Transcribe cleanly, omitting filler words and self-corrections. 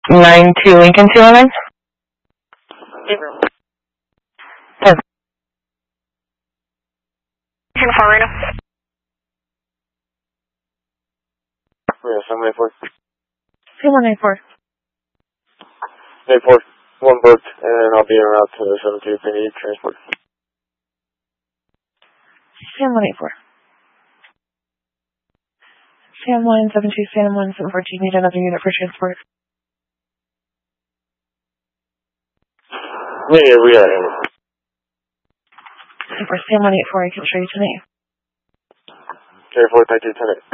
92 Lincoln 209. Perfect. 4 right now. Yeah, 794. 2194. 84. One booked, and I'll be en route to the 72 if they need transport. Sam 184. Sam 172, Sam 174. Do you need another unit for transport? Yeah, we are in. For Sam 184, I can show you tonight. Carry forward, 32, 10.